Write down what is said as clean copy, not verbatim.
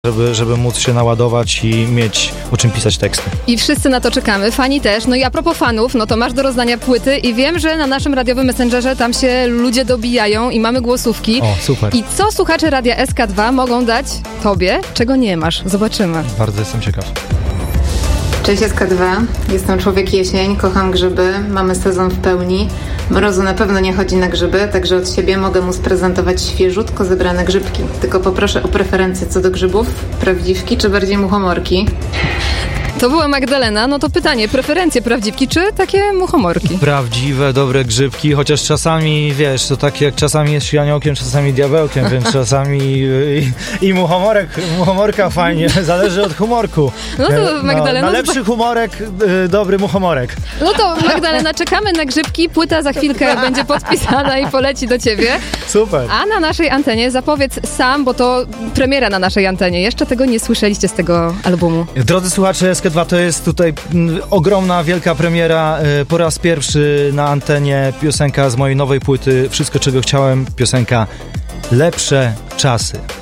żeby móc się naładować i mieć o czym pisać teksty. I wszyscy na to czekamy, fani też. No i a propos fanów, no to masz do rozdania płyty i wiem, że na naszym radiowym Messengerze tam się ludzie dobijają i mamy głosówki. O, super. I co słuchacze Radia SK2 mogą dać tobie, czego nie masz? Zobaczymy. Bardzo jestem ciekaw. Cześć SK2, jestem Człowiek Jesień, kocham grzyby, mamy sezon w pełni. Mrozu na pewno nie chodzi na grzyby, także od siebie mogę mu sprezentować świeżutko zebrane grzybki. Tylko poproszę o preferencję co do grzybów, prawdziwki czy bardziej muchomorki? To była Magdalena, no to pytanie, preferencje prawdziwki czy takie muchomorki? Prawdziwe, dobre grzybki, chociaż czasami, wiesz, to tak jak czasami jest aniołkiem, czasami diabełkiem, więc czasami i muchomorka fajnie, zależy od humorku. No to Magdalena... Na lepszy humorek, dobry muchomorek. No to Magdalena, czekamy na grzybki, płyta za chwilkę będzie podpisana i poleci do ciebie. Super. A na naszej antenie zapowiedz sam, bo to premiera na naszej antenie, jeszcze tego nie słyszeliście z tego albumu. Drodzy słuchacze SK2, to jest tutaj ogromna, wielka premiera. Po raz pierwszy na antenie piosenka z mojej nowej płyty Wszystko, czego chciałem, piosenka Lepsze czasy.